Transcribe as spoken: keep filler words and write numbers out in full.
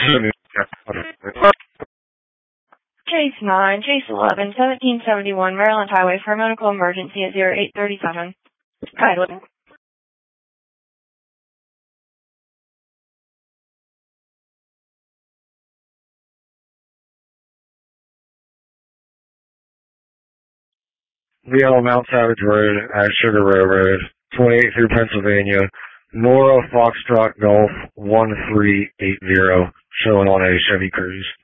Chase nine, Chase eleven, seventeen seventy-one, Maryland Highway for a medical emergency at zero eight thirty-seven. Pilot. V L Mount Savage Road at Sugar Railroad, twenty-eight through Pennsylvania, Nora Foxtrot Golf one three eight zero, showing on a Chevy Cruze.